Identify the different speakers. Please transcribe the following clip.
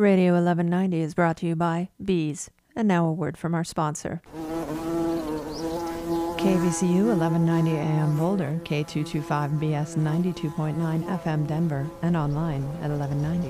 Speaker 1: Radio 1190 is brought to you by Bees. And now a word from our sponsor. KVCU 1190 AM Boulder, K225BS 92.9 FM Denver, and online at 1190.